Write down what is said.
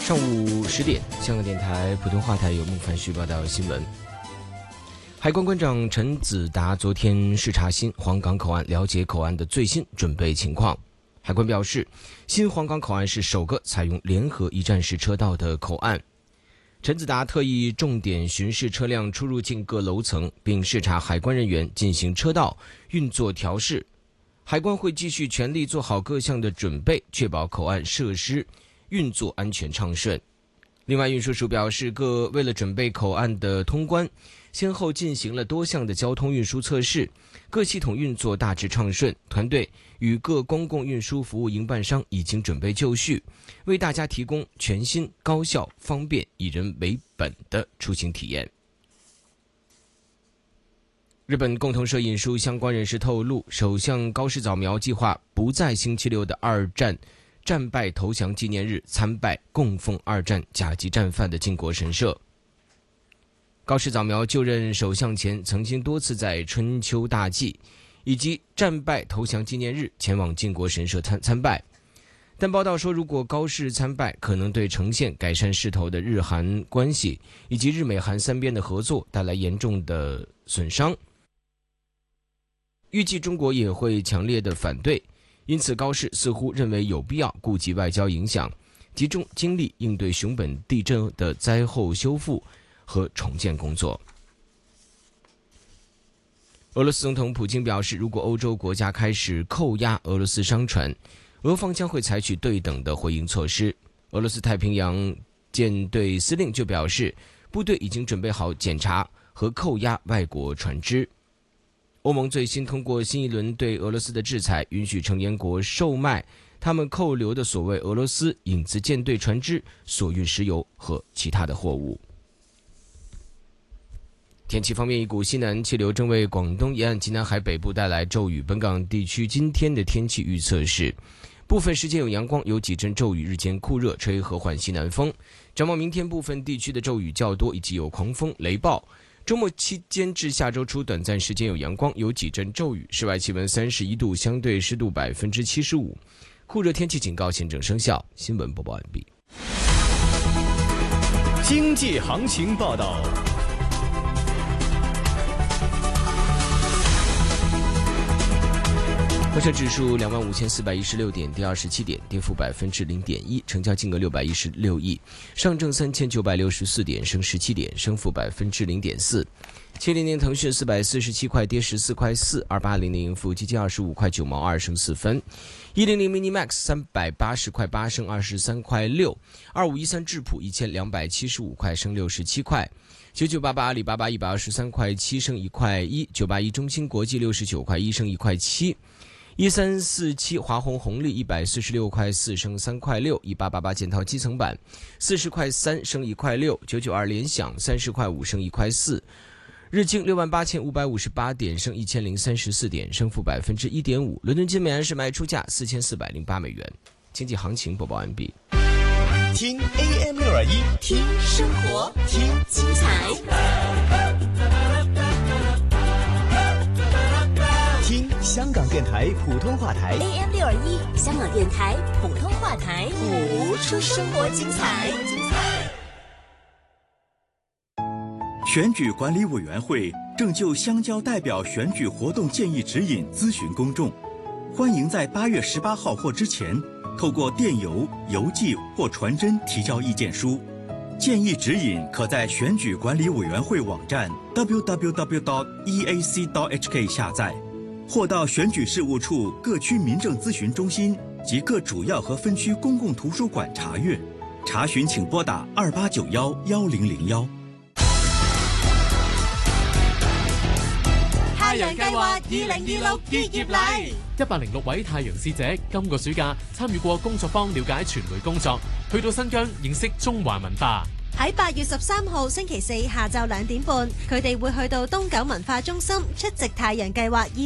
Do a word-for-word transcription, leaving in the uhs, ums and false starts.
上午十点，香港电台普通话台由孟凡旭报道新闻。海关关长陈子达昨天视察新皇岗口岸，了解口岸的最新准备情况。海关表示，新皇岗口岸是首个采用联合一站式车道的口岸。陈子达特意重点巡视车辆出入境各楼层，并视察海关人员进行车道运作调试。海关会继续全力做好各项的准备，确保口岸设施运作安全畅顺。另外，运输署表示，各为了准备口岸的通关，先后进行了多项的交通运输测试，各系统运作大致畅顺。团队与各公共运输服务营办商已经准备就绪，为大家提供全新、高效、方便、以人为本的出行体验。日本共同社引述相关人士透露，首相高市早苗计划不在星期六的二战战败投降纪念日参拜供奉二战甲级战犯的靖国神社。高市早苗就任首相前，曾经多次在春秋大祭以及战败投降纪念日前往靖国神社参参拜。但报道说，如果高市参拜，可能对呈现改善势头的日韩关系以及日美韩三边的合作带来严重的损伤。预计中国也会强烈的反对，因此高市似乎认为有必要顾及外交影响，集中精力应对熊本地震的灾后修复和重建工作。俄罗斯总统普京表示，如果欧洲国家开始扣押俄罗斯商船，俄方将会采取对等的回应措施。俄罗斯太平洋舰队司令就表示，部队已经准备好检查和扣押外国船只。欧盟最新通过新一轮对俄罗斯的制裁，允许成员国售卖他们扣留的所谓俄罗斯影子舰队船只所运石油和其他的货物。天气方面，一股西南气流正为广东沿岸及南海北部带来骤雨。本港地区今天的天气预测是，部分时间有阳光，有几阵骤雨，日间酷热，吹和缓西南风。展望明天，部分地区的骤雨较多，以及有狂风雷暴。周末期间至下周初，短暂时间有阳光，有几阵骤雨。室外气温三十一度，相对湿度百分之七十五。酷热天气警告现正生效。新闻播报完毕。 经济行情报道。 恒生指数两万五千四百一十六点，跌二十七点，跌幅百分之零点一，成交金额六百一十六亿。上证三千九百六十四点，升十七点，升幅百分之零点四。七零零腾讯四百四十七块，跌十四块四。二八零零富基金二十五块九毛二，升四分。一零零 mini max 三百八十块八，升二十三块六。二五一三智普一千两百七十五块，升六十七块。九九八八阿里巴巴一百二十三块七，升一块一。九八一中芯国际六十九块一，升一块七。一三四七华虹红利一百四十六块四，升三块六。一八八八建滔基层板四十块三，升一块六。九九二联想三十块五，升一块四。日经六万八千五百五十八点，升一千零三十四点，升幅百分之一点五。伦敦金每安士卖出价四千四百零八美元。经济行情播报完毕。 听 A M 六二一， 听生活，听精彩。 听香港电台普通话台 A M 六二一，香港电台普通话台，谱出生活精彩。 选举管理委员会正就乡郊代表选举活动建议指引咨询公众，欢迎在八月十八号或之前，透过电邮、邮寄或传真提交意见书。建议指引可在选举管理委员会网站 double-u double-u double-u 点 e a c 点 h k 下载，或到选举事务处各区民政咨询中心及各主要和分区公共图书馆查阅。查询请拨打二八九幺幺零零幺。 太陽計劃二零二六結業禮，一百零六位太陽使者今個暑假參與過工作坊，了解傳媒工作，去到新疆認識中華文化。 喺八月十三號星期四下晝兩點半，佢哋會去到東九文化中心出席太陽計劃二